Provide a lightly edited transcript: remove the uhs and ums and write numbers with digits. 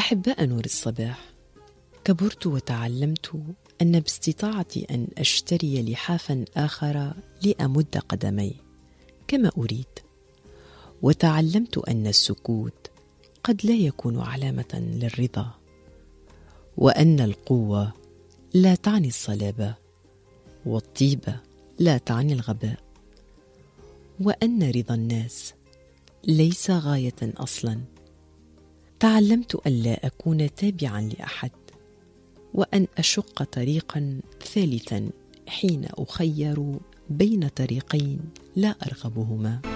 أحباء نور الصباح، كبرت وتعلمت أن باستطاعتي أن أشتري لحافا آخر لأمد قدمي كما أريد، وتعلمت أن السكوت قد لا يكون علامة للرضا، وأن القوة لا تعني الصلابة، والطيبة لا تعني الغباء، وأن رضا الناس ليس غاية أصلا. تعلمت ألا أكون تابعا لأحد، وأن أشق طريقا ثالثا حين أخير بين طريقين لا أرغبهما.